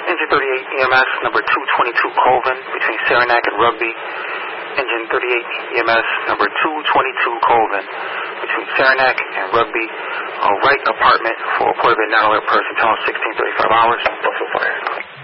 Engine 38 EMS number 222 Colvin between Saranac and Rugby. Engine 38 EMS number 222 Colvin between Saranac and Rugby. Right apartment for a Port of It, not alert person, tell 1635 hours. Also fired.